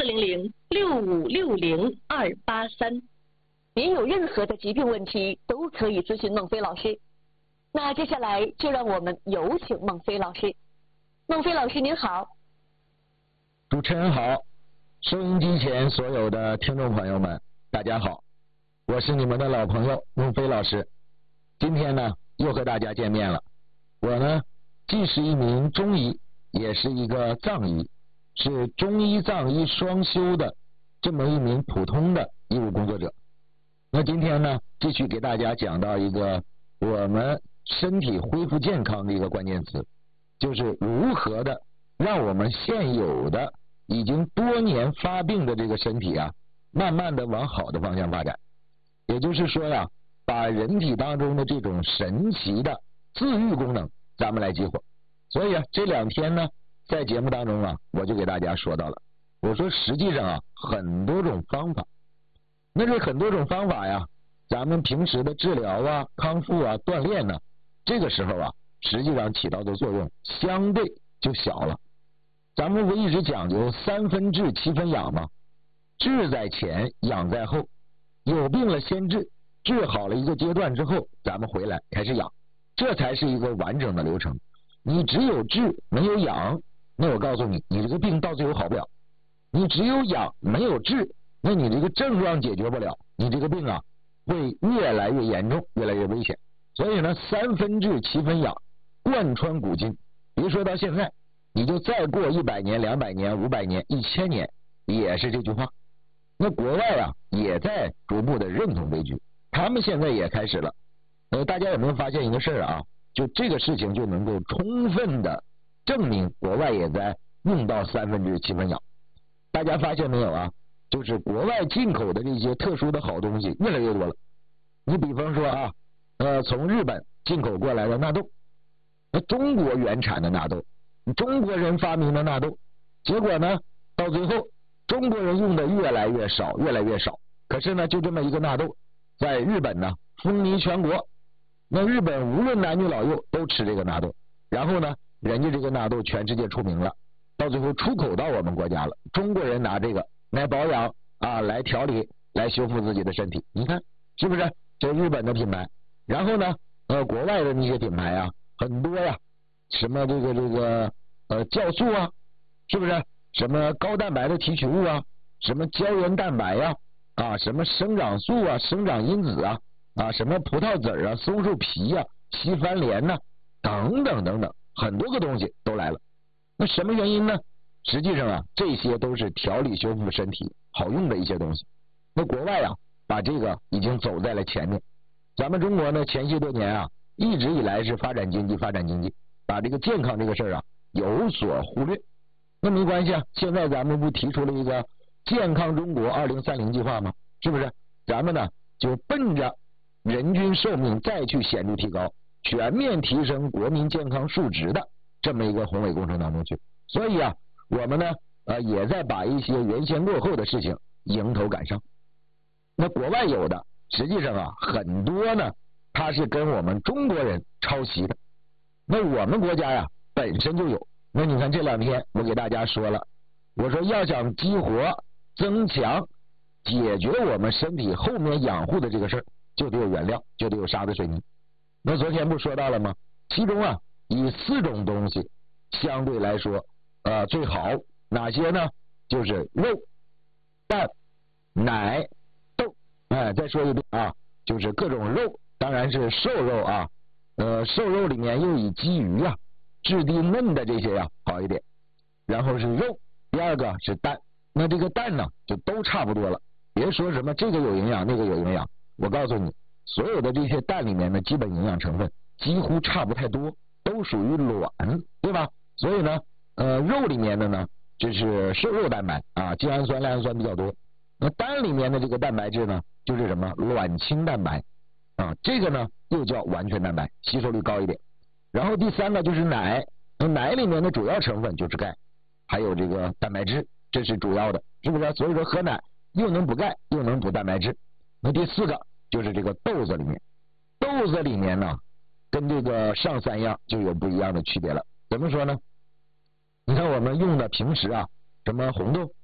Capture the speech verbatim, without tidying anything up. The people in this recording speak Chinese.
零零六五六零二八三。您有任何的疾病问题都可以咨询孟非老师。那接下来就让我们有请孟非老师。孟非老师您好。 主持人好，收音机前所有的听众朋友们大家好，我是你们的老朋友孟非老师。今天呢又和大家见面了。我呢既是一名中医，也是一个藏医，是中医藏医双修的这么一名普通的医务工作者。那今天呢继续给大家讲到一个我们身体恢复健康的一个关键词，就是如何的让我们现有的已经多年发病的这个身体啊，慢慢的往好的方向发展。也就是说呀，把人体当中的这种神奇的自愈功能咱们来激活。所以啊，这两天呢在节目当中啊，我就给大家说到了，我说实际上啊很多种方法，那这很多种方法呀，咱们平时的治疗啊、康复啊、锻炼呢，这个时候啊实际上起到的作用相对就小了。咱们不一直讲究三分治七分养吗？治在前，养在后。有病了先治，治好了一个阶段之后，咱们回来开始养，这才是一个完整的流程。你只有治没有养，那我告诉你，你这个病到最后好不了。你只有养没有治，那你这个症状解决不了，你这个病啊会越来越严重，越来越危险。所以呢，三分治七分养，贯穿古今。别说到现在，你就再过一百年、两百年、五百年、一千年，也是这句话。那国外啊也在逐步的认同这句，他们现在也开始了。呃，大家有没有发现一个事儿啊？就这个事情就能够充分的证明国外也在用到三分治七分养。大家发现没有啊？就是国外进口的这些特殊的好东西越来越多了。你比方说啊，呃，从日本进口过来的纳豆，那中国原产的纳豆，中国人发明的纳豆，结果呢，到最后中国人用的越来越少，越来越少。可是呢，就这么一个纳豆，在日本呢风靡全国。那日本无论男女老幼都吃这个纳豆，然后呢，人家这个纳豆全世界出名了，到最后出口到我们国家了。中国人拿这个来保养啊，来调理，来修复自己的身体。你看是不是？这日本的品牌，然后呢，呃，国外的那些品牌啊，很多呀，什么这个这个呃酵素啊，是不是？什么高蛋白的提取物啊，什么胶原蛋白呀、啊，啊，什么生长素啊，生长因子啊，啊，什么葡萄籽啊，松树皮呀、啊，西番莲呐、啊，等等等等，很多个东西都来了。那什么原因呢？实际上啊，这些都是调理修复身体好用的一些东西。那国外啊，把这个已经走在了前面。咱们中国呢，前些多年啊，一直以来是发展经济，发展经济，把这个健康这个事儿啊有所忽略。那没关系啊，现在咱们不提出了一个健康中国二零三零计划吗？是不是？咱们呢就奔着人均寿命再去显著提高，全面提升国民健康数值的这么一个宏伟工程当中去。所以啊，我们呢呃也在把一些原先落后的事情迎头赶上。那国外有的，实际上啊很多呢，它是跟我们中国人抄袭的。那我们国家呀本身就有。那你看这两天我给大家说了，我说要想激活、增强、解决我们身体后面养护的这个事儿，就得有原料，就得有沙子、水泥。那昨天不说到了吗？其中啊，以四种东西相对来说呃最好，哪些呢？就是肉、蛋、奶、豆。哎，再说一遍啊，就是各种肉，当然是瘦肉啊，呃，瘦肉里面又以鸡鱼啊。质地嫩的这些呀好一点，然后是肉，第二个是蛋。那这个蛋呢就都差不多了，别说什么这个有营养那个有营养，我告诉你，所有的这些蛋里面的基本营养成分几乎差不太多，都属于卵，对吧？所以呢呃肉里面的呢就是瘦肉蛋白啊，精氨酸、赖氨酸比较多。那蛋里面的这个蛋白质呢就是什么卵清蛋白啊，这个呢又叫完全蛋白，吸收率高一点。然后第三个就是奶，那奶里面的主要成分就是钙，还有这个蛋白质，这是主要的，是不是？所以说喝奶又能补钙，又能补蛋白质。那第四个就是这个豆子里面，豆子里面呢，跟这个上三样就有不一样的区别了。怎么说呢？你看我们用的平时啊，什么红豆、